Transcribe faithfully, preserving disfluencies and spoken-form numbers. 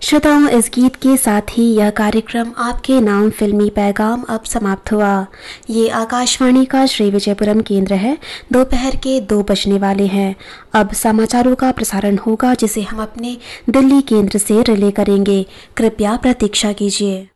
श्रोताओं, इस गीत के साथ ही यह कार्यक्रम आपके नाम फिल्मी पैगाम अब समाप्त हुआ। ये आकाशवाणी का श्री विजयपुरम केंद्र है। दोपहर के दो बजने वाले हैं। अब समाचारों का प्रसारण होगा, जिसे हम अपने दिल्ली केंद्र से रिले करेंगे। कृपया प्रतीक्षा कीजिए।